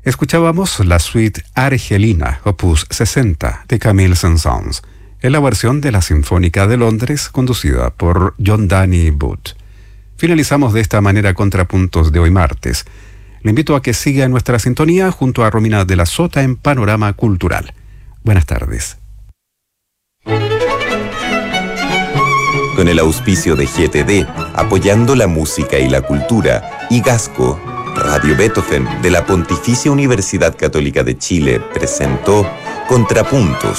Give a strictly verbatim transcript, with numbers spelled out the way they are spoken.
Escuchábamos la suite Argelina, opus sesenta, de Camille Saint-Saëns, en la versión de la Sinfónica de Londres, conducida por John Danny Booth. Finalizamos de esta manera Contrapuntos de hoy martes. Le invito a que siga en nuestra sintonía junto a Romina de la Sota en Panorama Cultural. Buenas tardes. Con el auspicio de G T D, apoyando la música y la cultura, y Gasco, Radio Beethoven de la Pontificia Universidad Católica de Chile presentó Contrapuntos.